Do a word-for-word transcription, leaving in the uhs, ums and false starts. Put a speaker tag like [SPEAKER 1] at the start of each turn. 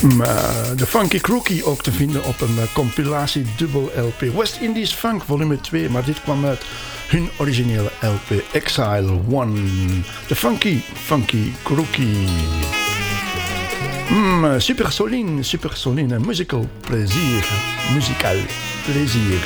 [SPEAKER 1] De Funky Crookie ook te vinden op een compilatie dubbel L P. West Indies Funk volume twee, maar dit kwam uit hun originele L P Exile one. De Funky, Funky Crookie. Mm, super Soline, super Soline, musical plezier, muzikaal plezier.